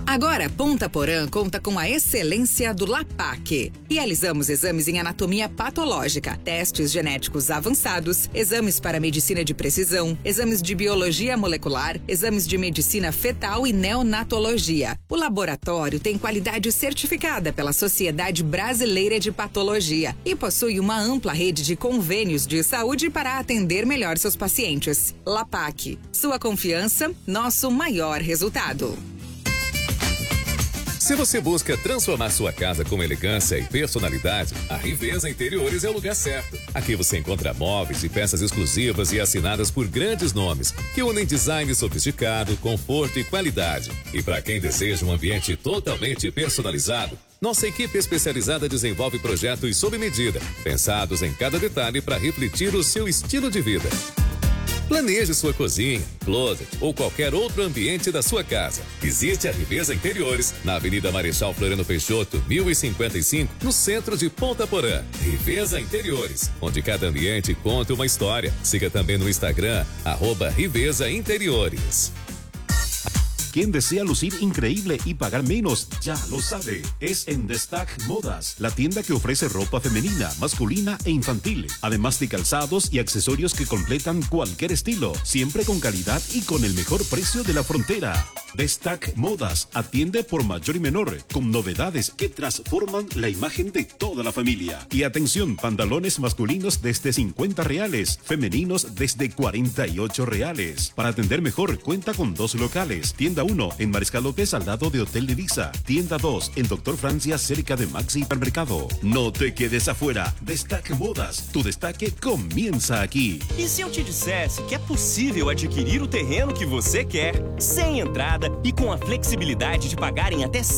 Agora, Ponta Porã conta com a excelência do LAPAC. Realizamos exames em anatomia patológica, testes genéticos avançados, exames para medicina de precisão, exames de biologia molecular, exames de medicina fetal e neonatologia. O laboratório tem qualidade certificada pela Sociedade Brasileira de Patologia e possui uma ampla rede de convênios de saúde para atender melhor seus pacientes. LAPAC, sua confiança, nosso maior resultado. Se você busca transformar sua casa com elegância e personalidade, a Riveza Interiores é o lugar certo. Aqui você encontra móveis e peças exclusivas e assinadas por grandes nomes, que unem design sofisticado, conforto e qualidade. E para quem deseja um ambiente totalmente personalizado, nossa equipe especializada desenvolve projetos sob medida, pensados em cada detalhe para refletir o seu estilo de vida. Planeje sua cozinha, closet ou qualquer outro ambiente da sua casa. Visite a Riveza Interiores, na Avenida Marechal Floriano Peixoto, 1055, no centro de Ponta Porã. Riveza Interiores, onde cada ambiente conta uma história. Siga também no Instagram, @Riveza Interiores. Quien desea lucir increíble y pagar menos, ya lo sabe. Es en Destac Modas, la tienda que ofrece ropa femenina, masculina e infantil, además de calzados y accesorios que completan cualquier estilo, siempre con calidad y con el mejor precio de la frontera. Destac Modas atiende por mayor y menor, con novedades que transforman la imagen de toda la familia. Y atención, pantalones masculinos desde 50 reales, femeninos desde 48 reales. Para atender mejor, cuenta con 2 locales. Tienda 1 en Mariscal López al lado de Hotel Divisa. Tienda 2 en Doctor Francia cerca de Maxi Hipermercado. No te quedes afuera. Destaque Modas. Tu destaque comienza aqui. E se eu te dissesse que é possível adquirir o terreno que você quer, sem entrada e com a flexibilidade de pagar em até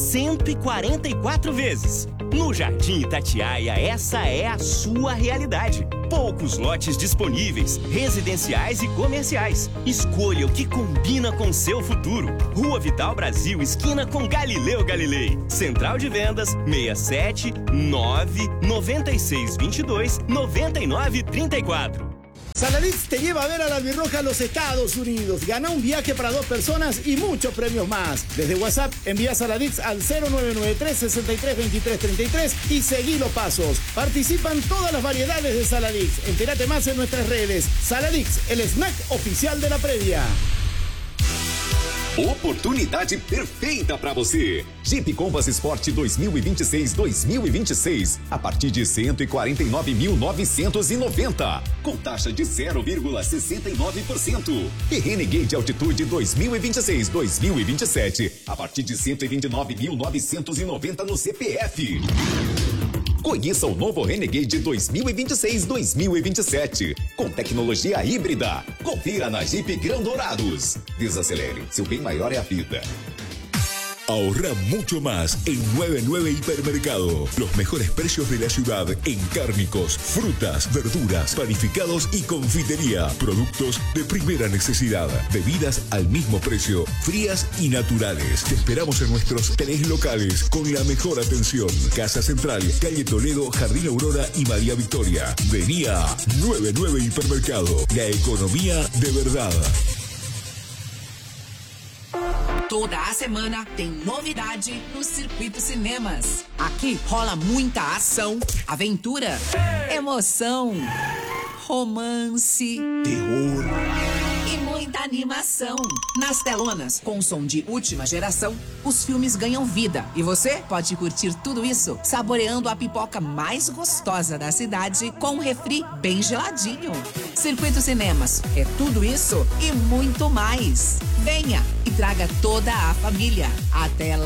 144 vezes? No Jardim Itatiaia, essa é a sua realidade. Poucos lotes disponíveis, residenciais e comerciais. Escolha o que combina com seu futuro. Rua Vital Brasil, esquina com Galileu Galilei. Central de Vendas, 67 9 96 22 99 34. Saladix te lleva a ver a la Albirroja a los Estados Unidos. Gana un viaje para 2 personas y muchos premios más. Desde WhatsApp envía Saladix al 0993 63 23 33 y seguí los pasos. Participan todas las variedades de Saladix. Entérate más en nuestras redes. Saladix, el snack oficial de la previa. Oportunidade perfeita para você. Jeep Compass Sport 2026-2026 a partir de 149.990 com taxa de 0,69%. E Renegade Altitude 2026-2027 a partir de 129.990 no CPF. Conheça o novo Renegade 2026-2027 com tecnologia híbrida. Confira na Jeep Grand Dourados. Desacelere, seu bem maior é a vida. Ahorra mucho más en 99 Hipermercado. Los mejores precios de la ciudad en cárnicos, frutas, verduras, panificados y confitería. Productos de primera necesidad. Bebidas al mismo precio, frías y naturales. Te esperamos en nuestros 3 locales con la mejor atención. Casa Central, Calle Toledo, Jardín Aurora y María Victoria. Vení a 99 Hipermercado. La economía de verdad. Toda a semana tem novidade no Circuito Cinemas. Aqui rola muita ação, aventura, emoção, romance, terror e muita animação. Nas telonas, com som de última geração, os filmes ganham vida. E você pode curtir tudo isso saboreando a pipoca mais gostosa da cidade com um refri bem geladinho. Circuito Cinemas é tudo isso e muito mais. Venha e traga toda a família. Até lá.